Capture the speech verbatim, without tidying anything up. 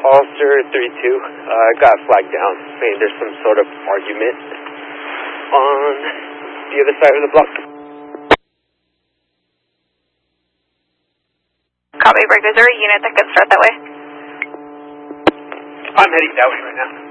Hollister three two. I uh, got flagged down saying there's some sort of argument on the other side of the block. Copy, Break. Is there a unit that could start that way? I'm heading that way right now.